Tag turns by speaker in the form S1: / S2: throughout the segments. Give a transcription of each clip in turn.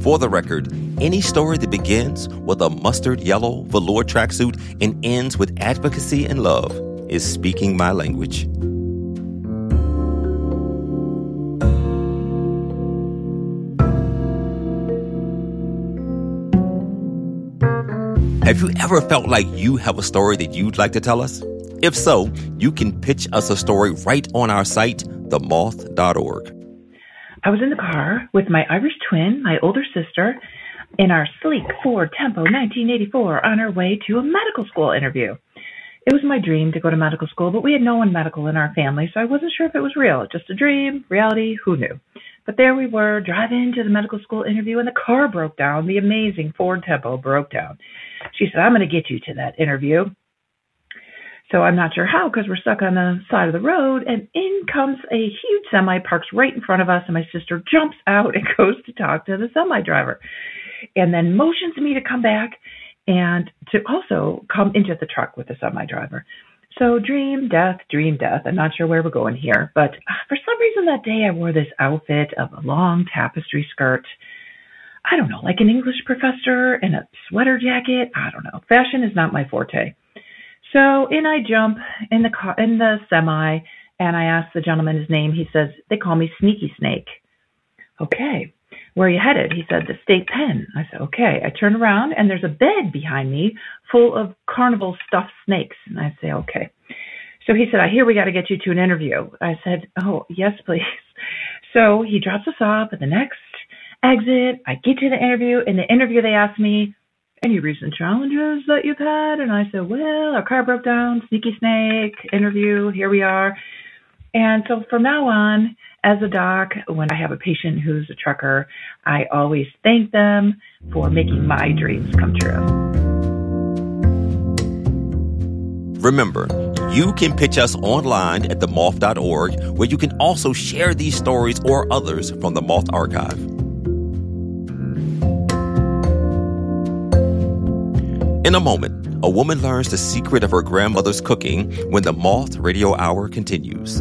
S1: For the record, any story that begins with a mustard yellow velour tracksuit and ends with advocacy and love is speaking my language. Have you ever felt like you have a story that you'd like to tell us? If so, you can pitch us a story right on our site, themoth.org.
S2: I was in the car with my Irish twin, my older sister, in our sleek Ford Tempo 1984 on our way to a medical school interview. It was my dream to go to medical school, but we had no one medical in our family, so I wasn't sure if it was real. Just a dream, reality, who knew? But there we were, driving to the medical school interview, and the car broke down. The amazing Ford Tempo broke down. She said, I'm going to get you to that interview. So I'm not sure how, because we're stuck on the side of the road, and in comes a huge semi, parks right in front of us, and my sister jumps out and goes to talk to the semi driver, and then motions me to come back and to also come into the truck with the semi driver. So dream, death. I'm not sure where we're going here, but for some reason that day I wore this outfit of a long tapestry skirt. I don't know, like an English professor and a sweater jacket. I don't know. Fashion is not my forte. So in I jump in the car, in the semi, and I ask the gentleman his name. He says, they call me Sneaky Snake. Okay, where are you headed? He said, the state pen. I said, okay. I turn around, and there's a bed behind me full of carnival stuffed snakes. And I say, okay. So he said, I hear we got to get you to an interview. I said, oh, yes, please. So he drops us off at the next exit. I get to the interview. In the interview, they asked me, any recent challenges that you've had? And I said, well, our car broke down, Sneaky Snake, interview, here we are. And so from now on, as a doc, when I have a patient who's a trucker, I always thank them for making my dreams come true.
S1: Remember, you can pitch us online at themoth.org, where you can also share these stories or others from the Moth Archive. In a moment, a woman learns the secret of her grandmother's cooking when the Moth Radio Hour continues.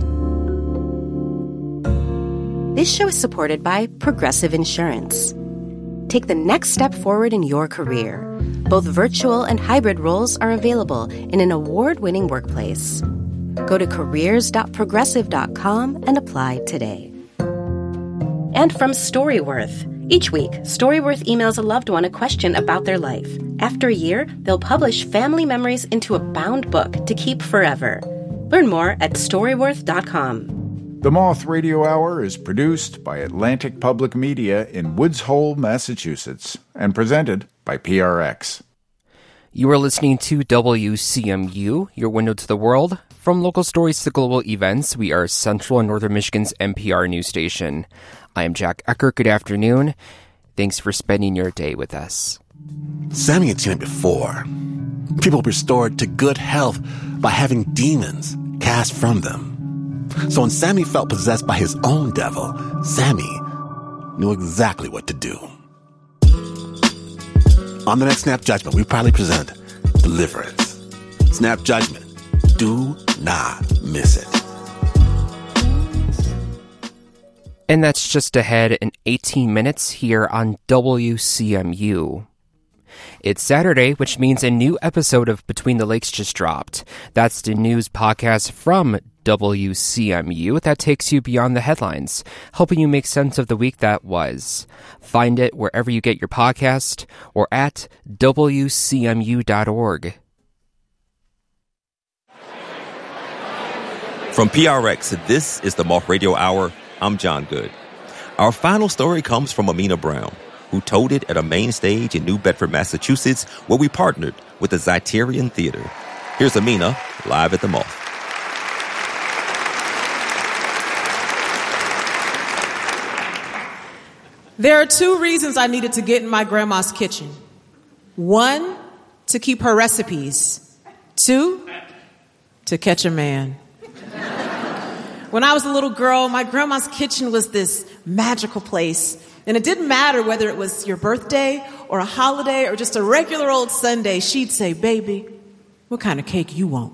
S3: This show is supported by Progressive Insurance. Take the next step forward in your career. Both virtual and hybrid roles are available in an award-winning workplace. Go to careers.progressive.com and apply today. And from Storyworth. Each week, Storyworth emails a loved one a question about their life. After a year, they'll publish family memories into a bound book to keep forever. Learn more at Storyworth.com.
S4: The Moth Radio Hour is produced by Atlantic Public Media in Woods Hole, Massachusetts, and presented by PRX.
S5: You are listening to WCMU, your window to the world. From local stories to global events, we are Central and Northern Michigan's NPR news station. I am Jack Eckert. Good afternoon. Thanks for spending your day with us.
S6: Sammy had seen it before. People restored to good health by having demons cast from them. So when Sammy felt possessed by his own devil, Sammy knew exactly what to do. On the next Snap Judgment, we proudly present Deliverance. Snap Judgment. Do not miss it.
S5: And that's just ahead in 18 minutes here on WCMU. It's Saturday, which means a new episode of Between the Lakes just dropped. That's the news podcast from WCMU that takes you beyond the headlines, helping you make sense of the week that was. Find it wherever you get your podcast or at WCMU.org.
S1: From PRX, this is the Moth Radio Hour. I'm John Good. Our final story comes from Amina Brown, who told it at a main stage in New Bedford, Massachusetts, where we partnered with the Zeitarian Theater. Here's Amina, live at the Moth.
S7: There are two reasons I needed to get in my grandma's kitchen. One, to keep her recipes. Two, to catch a man. When I was a little girl, my grandma's kitchen was this magical place. And it didn't matter whether it was your birthday or a holiday or just a regular old Sunday. She'd say, baby, what kind of cake you want?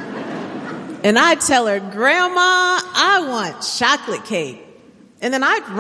S7: And I'd tell her, Grandma, I want chocolate cake. And then I'd